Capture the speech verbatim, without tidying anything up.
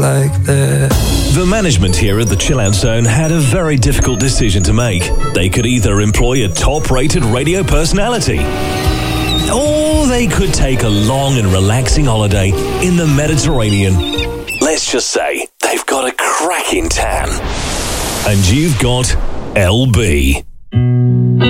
like that. The management here at the Chill Out Zone had a very difficult decision to make. They could either employ a top-rated radio personality, or they could take a long and relaxing holiday in the Mediterranean. Let's just say they've got a cracking tan. And you've got L B.